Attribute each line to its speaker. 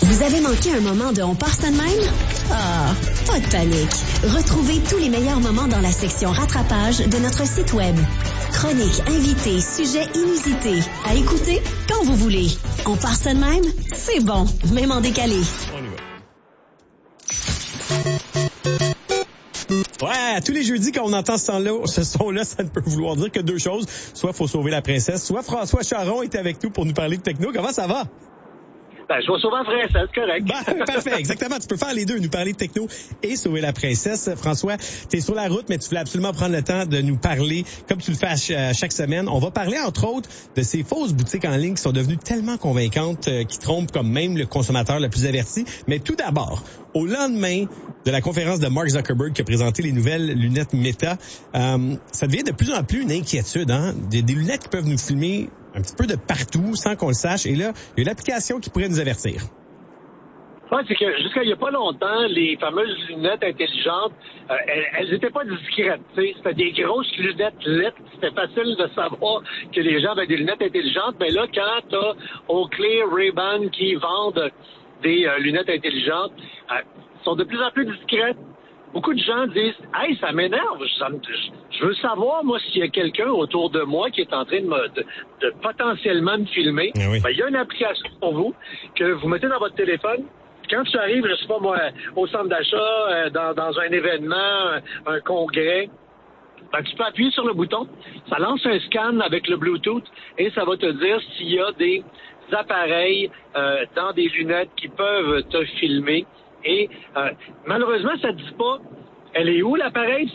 Speaker 1: Vous avez manqué un moment de On part ça de même? Ah, pas de panique. Retrouvez tous les meilleurs moments dans la section rattrapage de notre site web. Chroniques, invités, sujets inusités. À écouter quand vous voulez. On part ça de même? C'est bon, même en décalé.
Speaker 2: On y va. Ouais, tous les jeudis, quand on entend ce son-là, ça ne peut vouloir dire que deux choses. Soit faut sauver la princesse, soit François Charon est avec nous pour nous parler de techno. Comment ça va?
Speaker 3: Ben, je vais sauver la princesse, correct.
Speaker 2: Parfait, exactement. Tu peux faire les deux, nous parler de techno et sauver la princesse. François, tu es sur la route, mais tu voulais absolument prendre le temps de nous parler, comme tu le fais à chaque semaine. On va parler, entre autres, de ces fausses boutiques en ligne qui sont devenues tellement convaincantes, qui trompent comme même le consommateur le plus averti. Mais tout d'abord, au lendemain de la conférence de Mark Zuckerberg qui a présenté les nouvelles lunettes Meta, ça devient de plus en plus une inquiétude, hein? Des lunettes qui peuvent nous filmer un petit peu de partout sans qu'on le sache. Et là, il y a une application qui pourrait nous avertir.
Speaker 3: Oui, c'est que jusqu'à il n'y a pas longtemps, les fameuses lunettes intelligentes, elles n'étaient pas discrètes. C'était des grosses lunettes LED. C'était facile de savoir que les gens avaient des lunettes intelligentes. Mais là, quand tu as Oakley, Ray-Ban qui vendent des lunettes intelligentes, sont de plus en plus discrètes. Beaucoup de gens disent « Hey, ça m'énerve, je veux savoir, moi, s'il y a quelqu'un autour de moi qui est en train de potentiellement me filmer.
Speaker 2: Ah oui. »
Speaker 3: Ben, il y a une application pour vous que vous mettez dans votre téléphone. Quand tu arrives, je sais pas moi, au centre d'achat, dans un événement, un congrès, ben, tu peux appuyer sur le bouton. Ça lance un scan avec le Bluetooth et ça va te dire s'il y a des appareils dans des lunettes qui peuvent te filmer. Et malheureusement, ça ne dit pas, elle est où l'appareil?